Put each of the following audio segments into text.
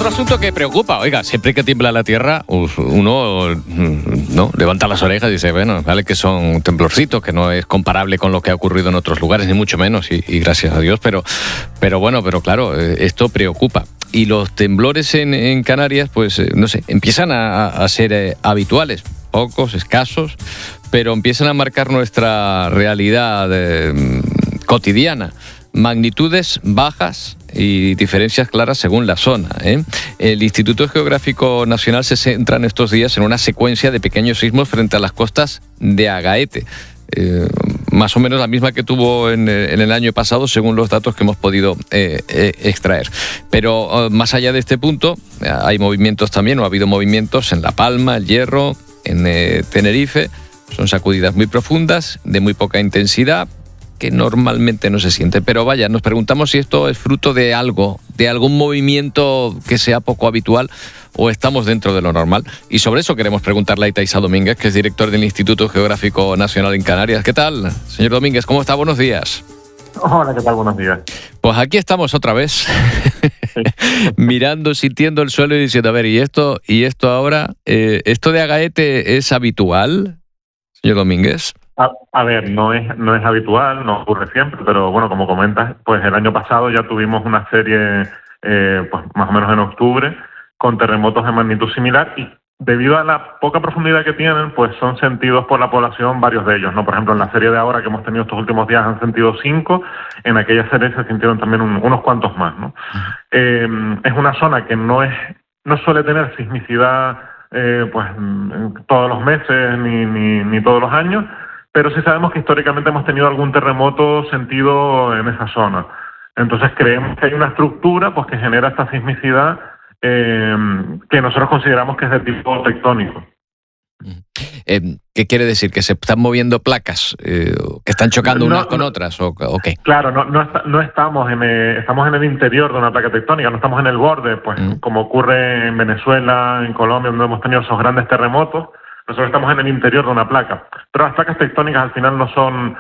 otro asunto que preocupa, oiga, siempre que tiembla la tierra, uno no levanta las orejas y dice, bueno, vale que son temblorcitos, que no es comparable con lo que ha ocurrido en otros lugares, ni mucho menos, y gracias a Dios, pero claro, esto preocupa. Y los temblores en Canarias, pues, no sé, empiezan a ser habituales, pocos, escasos, pero empiezan a marcar nuestra realidad cotidiana. Magnitudes bajas y diferencias claras según la zona, ¿eh? El Instituto Geográfico Nacional se centra en estos días en una secuencia de pequeños sismos frente a las costas de Agaete. Más o menos la misma que tuvo en el año pasado, según los datos que hemos podido extraer. Pero más allá de este punto, hay movimientos también, o ha habido movimientos en La Palma, El Hierro, en Tenerife. Son sacudidas muy profundas, de muy poca intensidad, que normalmente no se siente. Pero vaya, nos preguntamos si esto es fruto de algo, de algún movimiento que sea poco habitual, o estamos dentro de lo normal. Y sobre eso queremos preguntarle a Itaiza Domínguez, que es director del Instituto Geográfico Nacional en Canarias. ¿Qué tal, señor Domínguez? ¿Cómo está? Buenos días. Hola, ¿qué tal? Buenos días. Pues aquí estamos otra vez, mirando, sintiendo el suelo y diciendo, a ver, ¿y esto ahora? ¿Esto de Agaete es habitual, señor Domínguez? A ver, no es habitual, no ocurre siempre, pero bueno, como comentas, pues el año pasado ya tuvimos una serie, pues más o menos en octubre, con terremotos de magnitud similar, y debido a la poca profundidad que tienen, pues son sentidos por la población varios de ellos, ¿no? Por ejemplo, en la serie de ahora que hemos tenido estos últimos días han sentido 5, en aquella serie se sintieron también unos cuantos más, ¿no? Es una zona que no suele tener sismicidad pues todos los meses ni todos los años, pero sí sabemos que históricamente hemos tenido algún terremoto sentido en esa zona. Entonces creemos que hay una estructura pues que genera esta sismicidad que nosotros consideramos que es de tipo tectónico. ¿Qué quiere decir? ¿Que se están moviendo placas? ¿Que están chocando unas con otras? ¿O qué? Claro, no estamos estamos en el interior de una placa tectónica, no estamos en el borde, pues como ocurre en Venezuela, en Colombia, donde hemos tenido esos grandes terremotos. Nosotros estamos en el interior de una placa. Pero las placas tectónicas al final no son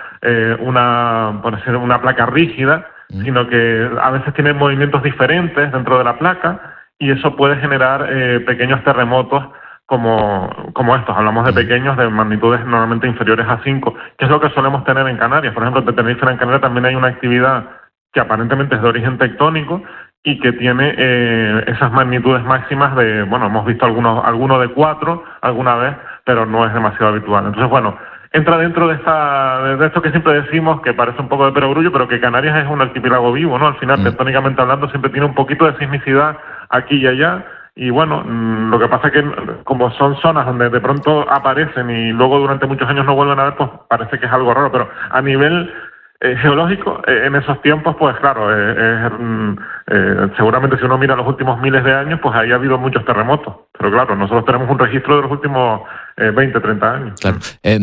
una placa rígida, sino que a veces tienen movimientos diferentes dentro de la placa, y eso puede generar pequeños terremotos como estos. Hablamos de pequeños, de magnitudes normalmente inferiores a 5, que es lo que solemos tener en Canarias. Por ejemplo, en Tenerife, en Canarias, también hay una actividad que aparentemente es de origen tectónico y que tiene esas magnitudes máximas de, bueno, hemos visto alguno de 4 alguna vez, pero no es demasiado habitual. Entonces, bueno, entra dentro de esto que siempre decimos, que parece un poco de perogrullo, pero que Canarias es un archipiélago vivo, ¿no? Al final, tectónicamente hablando, siempre tiene un poquito de sismicidad aquí y allá. Y bueno, lo que pasa es que como son zonas donde de pronto aparecen y luego durante muchos años no vuelven a ver, pues parece que es algo raro. Pero a nivel geológico, en esos tiempos, pues claro, seguramente si uno mira los últimos miles de años, pues ahí ha habido muchos terremotos. Pero claro, nosotros tenemos un registro de los últimos 20, 30 años. Claro.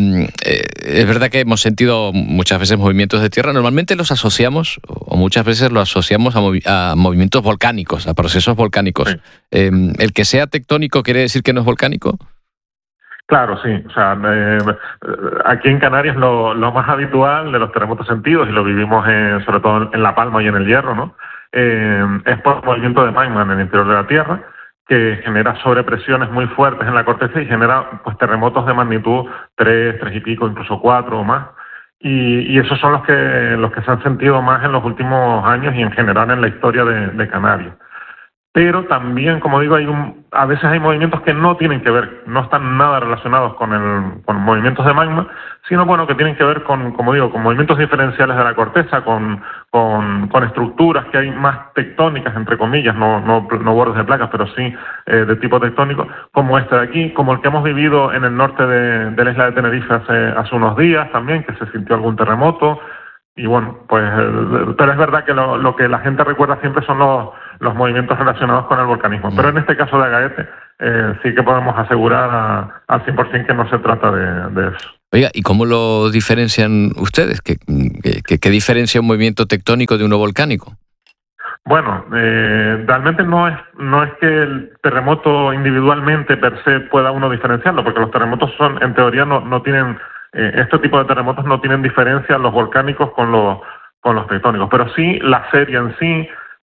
Es verdad que hemos sentido muchas veces movimientos de tierra. Normalmente los asociamos, o muchas veces los asociamos a movimientos volcánicos, a procesos volcánicos. Sí. ¿El que sea tectónico quiere decir que no es volcánico? Claro, sí. O sea, aquí en Canarias lo más habitual de los terremotos sentidos, y lo vivimos sobre todo en La Palma y en El Hierro, ¿no? Es por movimiento de magma en el interior de la Tierra, que genera sobrepresiones muy fuertes en la corteza y genera pues terremotos de magnitud 3 y pico, incluso 4 o más. Y esos son los que se han sentido más en los últimos años y en general en la historia de Canarias. Pero también, como digo, a veces hay movimientos que no tienen que ver, no están nada relacionados con movimientos de magma, sino bueno, que tienen que ver con movimientos diferenciales de la corteza, con estructuras que hay más tectónicas, entre comillas, no bordes de placas, pero sí de tipo tectónico, como este de aquí, como el que hemos vivido en el norte de la isla de Tenerife hace unos días también, que se sintió algún terremoto. Y bueno, pues, pero es verdad que lo que la gente recuerda siempre son los movimientos relacionados con el volcanismo. Pero en este caso de Agaete sí que podemos asegurar al 100% que no se trata de eso. Oiga, ¿y cómo lo diferencian ustedes? ¿Qué diferencia un movimiento tectónico de uno volcánico? Bueno, realmente no es que el terremoto individualmente per se pueda uno diferenciarlo, porque los terremotos en teoría no tienen... este tipo de terremotos no tienen diferencia los volcánicos con los tectónicos, pero sí la serie en sí,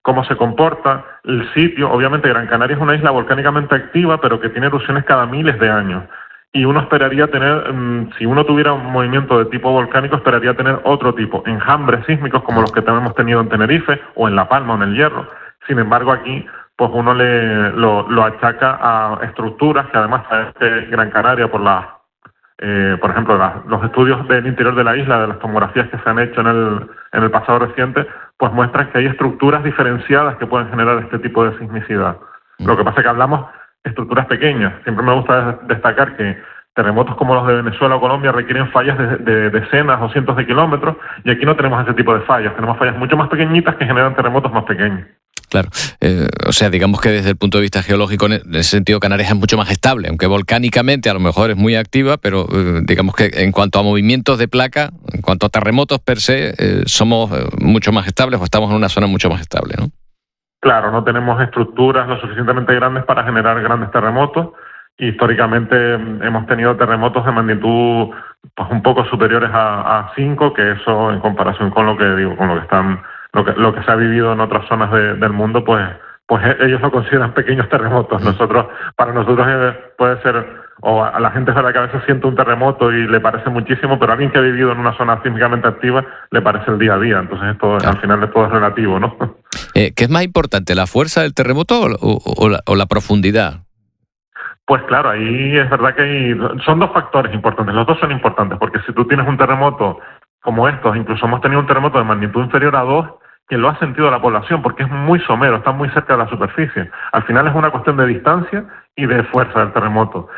cómo se comporta, el sitio. Obviamente Gran Canaria es una isla volcánicamente activa, pero que tiene erupciones cada miles de años. Y uno esperaría tener, si uno tuviera un movimiento de tipo volcánico, esperaría tener otro tipo, enjambres sísmicos como los que hemos tenido en Tenerife o en La Palma o en el Hierro. Sin embargo, aquí pues uno lo achaca a estructuras que además Gran Canaria por ejemplo, los estudios del interior de la isla, de las tomografías que se han hecho en el pasado reciente, pues muestran que hay estructuras diferenciadas que pueden generar este tipo de sismicidad. Lo que pasa es que hablamos de estructuras pequeñas. Siempre me gusta destacar que terremotos como los de Venezuela o Colombia requieren fallas de decenas o cientos de kilómetros, y aquí no tenemos ese tipo de fallas. Tenemos fallas mucho más pequeñitas que generan terremotos más pequeños. Claro, o sea, digamos que desde el punto de vista geológico, en ese sentido, Canarias es mucho más estable, aunque volcánicamente a lo mejor es muy activa, pero digamos que en cuanto a movimientos de placa, en cuanto a terremotos per se, somos mucho más estables, o estamos en una zona mucho más estable, ¿no? Claro, no tenemos estructuras lo suficientemente grandes para generar grandes terremotos. Históricamente hemos tenido terremotos de magnitud pues un poco superiores a 5, que eso en comparación con lo que se ha vivido en otras zonas del mundo, pues ellos lo consideran pequeños terremotos. Para nosotros puede ser, o a la gente es verdad que a veces siente un terremoto y le parece muchísimo, pero a alguien que ha vivido en una zona sísmicamente activa le parece el día a día. Entonces esto al final todo es relativo, ¿no? ¿Qué es más importante, la fuerza del terremoto o la profundidad? Pues claro, ahí es verdad que son dos factores importantes. Los dos son importantes, porque si tú tienes un terremoto como estos, incluso hemos tenido un terremoto de magnitud inferior a 2, que lo ha sentido la población, porque es muy somero, está muy cerca de la superficie. Al final es una cuestión de distancia y de fuerza del terremoto.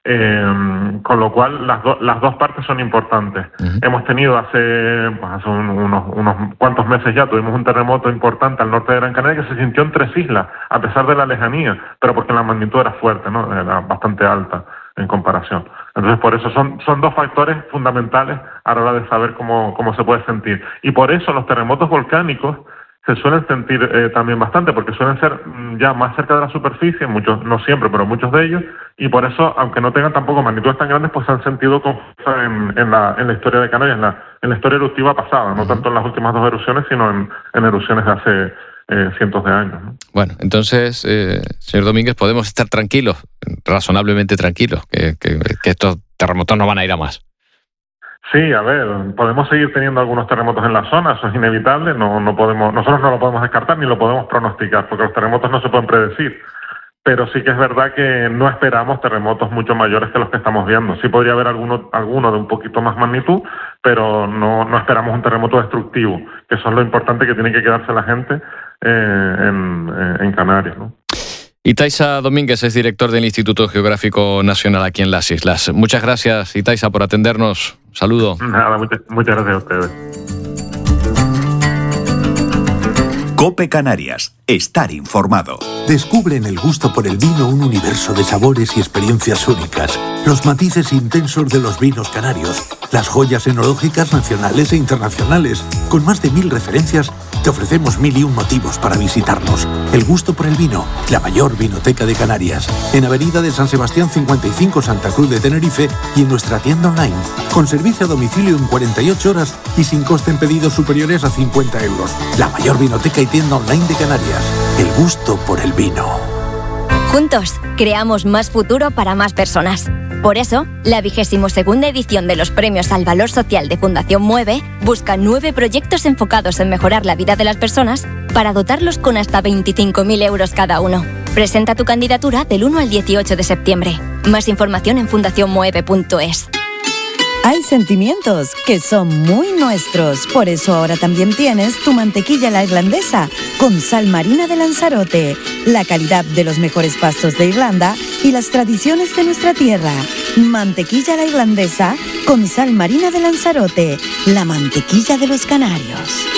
Con lo cual las dos partes son importantes. Uh-huh. Hemos tenido hace unos cuantos meses ya, tuvimos un terremoto importante al norte de Gran Canaria que se sintió en 3 islas, a pesar de la lejanía, pero porque la magnitud era fuerte, ¿no? Era bastante alta en comparación. Entonces, por eso son dos factores fundamentales a la hora de saber cómo se puede sentir. Y por eso los terremotos volcánicos se suelen sentir también bastante, porque suelen ser ya más cerca de la superficie, muchos, no siempre, pero muchos de ellos, y por eso, aunque no tengan tampoco magnitudes tan grandes, pues se han sentido con fuerza en la historia de Canarias, en la historia eruptiva pasada, no tanto en las últimas 2 erupciones, sino en erupciones de hace cientos de años, ¿no? Bueno, entonces, señor Domínguez, podemos estar tranquilos, razonablemente tranquilos, que estos terremotos no van a ir a más. Sí, a ver, podemos seguir teniendo algunos terremotos en la zona, eso es inevitable, nosotros no lo podemos descartar ni lo podemos pronosticar, porque los terremotos no se pueden predecir, pero sí que es verdad que no esperamos terremotos mucho mayores que los que estamos viendo. Sí podría haber alguno de un poquito más magnitud, pero no esperamos un terremoto destructivo, que eso es lo importante que tiene que quedarse la gente en Canarias, ¿no? Itaiza Domínguez es director del Instituto Geográfico Nacional aquí en las Islas. Muchas gracias, Itaiza, por atendernos. Saludo. Nada, muchas gracias a ustedes. COPE Canarias. Estar informado. Descubre en el gusto por el vino un universo de sabores y experiencias únicas. Los matices intensos de los vinos canarios. Las joyas enológicas nacionales e internacionales. Con más de 1000 referencias, te ofrecemos 1001 motivos para visitarnos. El gusto por el vino, la mayor vinoteca de Canarias. En Avenida de San Sebastián 55, Santa Cruz de Tenerife, y en nuestra tienda online. Con servicio a domicilio en 48 horas y sin coste en pedidos superiores a 50 euros. La mayor vinoteca y tienda online de Canarias. El gusto por el vino. Juntos, creamos más futuro para más personas. Por eso, la 22ª edición de los Premios al Valor Social de Fundación Mueve busca 9 proyectos enfocados en mejorar la vida de las personas para dotarlos con hasta 25.000 euros cada uno. Presenta tu candidatura del 1 al 18 de septiembre. Más información en fundacionmueve.es. Hay sentimientos que son muy nuestros, por eso ahora también tienes tu mantequilla la irlandesa con sal marina de Lanzarote, la calidad de los mejores pastos de Irlanda y las tradiciones de nuestra tierra. Mantequilla la irlandesa con sal marina de Lanzarote, la mantequilla de los canarios.